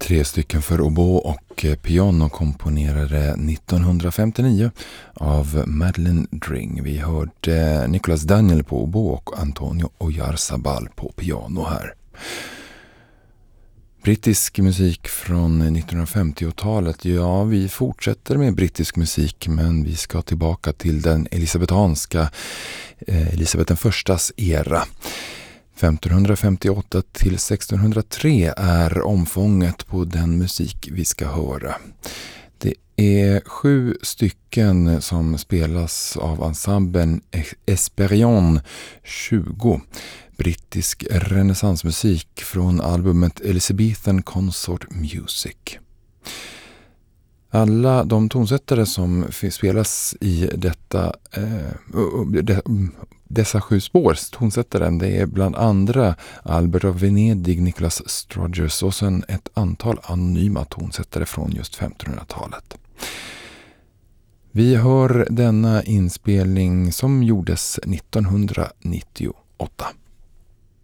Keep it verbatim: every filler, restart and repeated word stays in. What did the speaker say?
tre stycken för oboe och piano komponerade nittonhundrafemtionio av Madeleine Dring. Vi hörde Nicholas Daniel på oboe och Antonio Oyarzabal på piano här. Brittisk musik från nittonhundrafemtiotalet. Ja, vi fortsätter med brittisk musik, men vi ska tillbaka till den elisabetanska eh, Elisabeth den förstas era. femtonhundrafemtioåtta till sextonhundratre är omfånget på den musik vi ska höra. Det är sju stycken som spelas av ensemblen Esperion tjugo. Brittisk renässansmusik från albumet Elizabethan Consort Music. Alla de tonsättare som spelas i detta, eh, dessa sju spår, tonsättaren, det är bland andra Albert av Venedig, Nicholas Strudgers och sen ett antal anonyma tonsättare från just femtonhundratalet. Vi hör denna inspelning som gjordes nittonhundranittioåtta.